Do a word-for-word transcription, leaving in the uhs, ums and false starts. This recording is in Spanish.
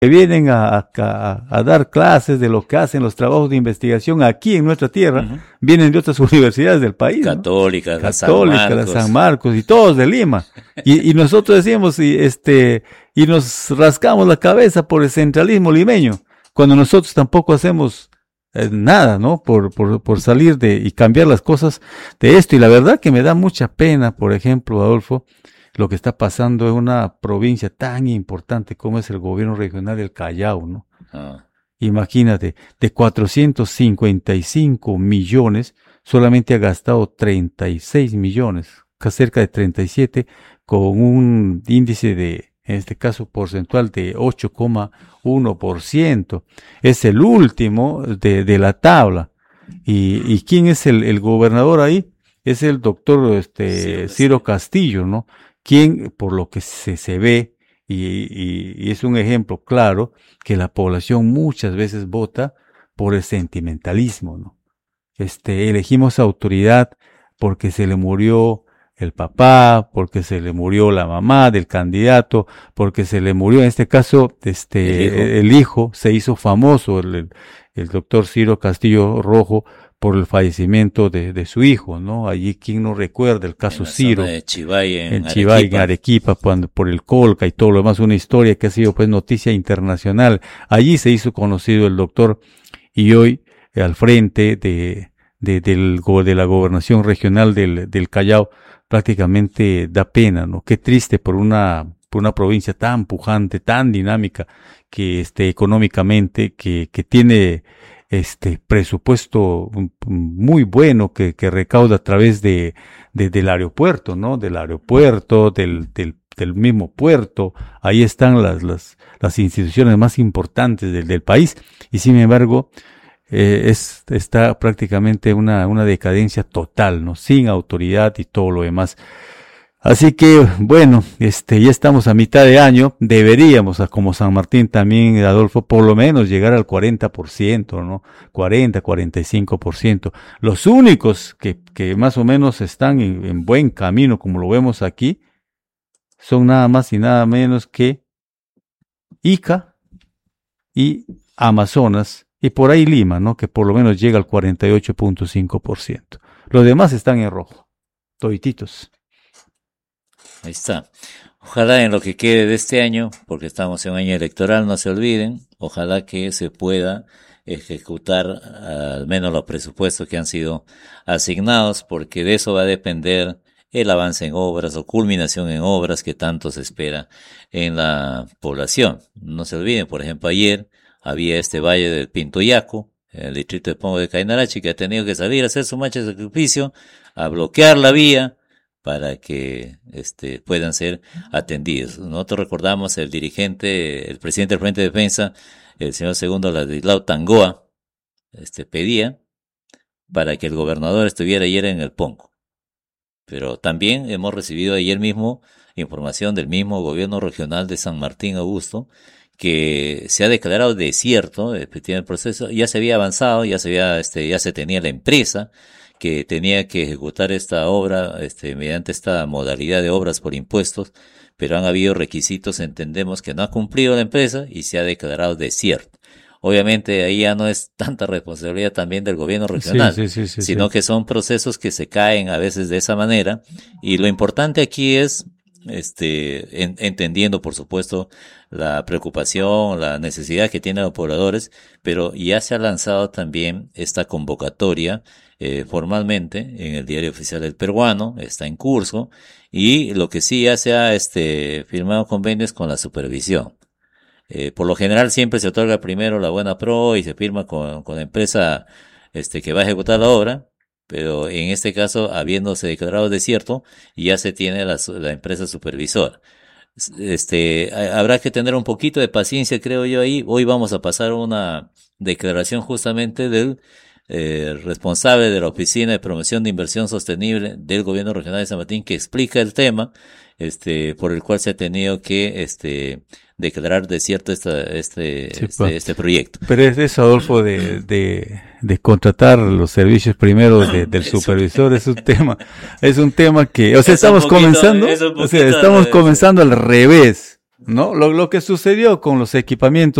que vienen a, a, a dar clases de lo que hacen los trabajos de investigación aquí en nuestra tierra, uh-huh. vienen de otras universidades del país. Católicas, ¿no? Católicas, la San Marcos y todos de Lima. Y, y nosotros decíamos, y, este, y nos rascamos la cabeza por el centralismo limeño, cuando nosotros tampoco hacemos eh, nada, ¿no? Por, por, por salir de y cambiar las cosas de esto. Y la verdad que me da mucha pena, por ejemplo, Adolfo, lo que está pasando en una provincia tan importante como es el gobierno regional del Callao, ¿no? Ah. Imagínate, de cuatrocientos cincuenta y cinco millones, solamente ha gastado treinta y seis millones, cerca de treinta y siete, con un índice de, en este caso, porcentual de ocho coma uno por ciento. Es el último de, de la tabla. ¿Y, y quién es el, el gobernador ahí? Es el doctor este, sí, Ciro Castillo, ¿no? Quien, por lo que se, se ve, y, y, y es un ejemplo claro, que la población muchas veces vota por el sentimentalismo, ¿no? Este, elegimos autoridad porque se le murió el papá, porque se le murió la mamá del candidato, porque se le murió, en este caso, este, el hijo, el hijo se hizo famoso, el, el doctor Ciro Castillo Rojo, por el fallecimiento de, de su hijo, ¿no? Allí, ¿quién no recuerda el caso Ciro? De Chivay en, en Chivay, en Arequipa, cuando, por el Colca y todo lo demás, una historia que ha sido, pues, noticia internacional. Allí se hizo conocido el doctor, y hoy, eh, al frente de, de, del, de la gobernación regional del, del Callao, prácticamente da pena, ¿no? Qué triste por una, por una provincia tan pujante, tan dinámica, que, este, económicamente, que, que tiene, este presupuesto muy bueno que, que recauda a través de, de del aeropuerto, ¿no? Del aeropuerto, del, del, del mismo puerto. Ahí están las, las, las instituciones más importantes del, del país. Y sin embargo, eh, es, está prácticamente una, una decadencia total, ¿no? Sin autoridad y todo lo demás. Así que, bueno, este, ya estamos a mitad de año, deberíamos, como San Martín también, Adolfo, por lo menos llegar al cuarenta por ciento, ¿no? cuarenta, cuarenta y cinco por ciento. Los únicos que, que más o menos están en, en buen camino, como lo vemos aquí, son nada más y nada menos que Ica y Amazonas, y por ahí Lima, ¿no? Que por lo menos llega al cuarenta y ocho punto cinco por ciento. Los demás están en rojo, todititos. Ahí está. Ojalá en lo que quede de este año, porque estamos en un año electoral, no se olviden, ojalá que se pueda ejecutar al menos los presupuestos que han sido asignados, porque de eso va a depender el avance en obras o culminación en obras que tanto se espera en la población. No se olviden, por ejemplo, ayer había este valle del Pintoyaco, el distrito de Pongo de Cainarachi, que ha tenido que salir a hacer su marcha de sacrificio, a bloquear la vía, para que este puedan ser atendidos. Nosotros recordamos el dirigente, el presidente del Frente de Defensa, el señor Segundo Ladislao Tangoa, este pedía para que el gobernador estuviera ayer en el Pongo. Pero también hemos recibido ayer mismo información del mismo gobierno regional de San Martín Augusto, que se ha declarado desierto, efectivamente el proceso, ya se había avanzado, ya se había, este, ya se tenía la empresa que tenía que ejecutar esta obra, este, mediante esta modalidad de obras por impuestos, pero han habido requisitos, entendemos que no ha cumplido la empresa y se ha declarado desierto. Obviamente ahí ya no es tanta responsabilidad también del gobierno regional, sí, sí, sí, sí, sino sí. que son procesos que se caen a veces de esa manera, y lo importante aquí es, este, en, entendiendo por supuesto la preocupación, la necesidad que tienen los pobladores, pero ya se ha lanzado también esta convocatoria eh, formalmente en el Diario Oficial del Peruano, está en curso, y lo que sí ya se ha este, firmado convenios con la supervisión. Eh, por lo general siempre se otorga primero la buena pro y se firma con, con la empresa este, que va a ejecutar la obra, pero en este caso, habiéndose declarado desierto, ya se tiene la, la empresa supervisora. Este, habrá que tener un poquito de paciencia, creo yo, ahí. Hoy vamos a pasar una declaración justamente del eh, responsable de la Oficina de Promoción de Inversión Sostenible del Gobierno Regional de San Martín, que explica el tema, este, por el cual se ha tenido que, este, declarar desierto esta, este, sí, este, este proyecto. Pero es eso, Adolfo, de, de, de contratar los servicios primero de, del supervisor, es un tema, es un tema que, o sea, es estamos poquito, comenzando, o sea, estamos comenzando al revés. ¿no? Lo, lo que sucedió con los equipamientos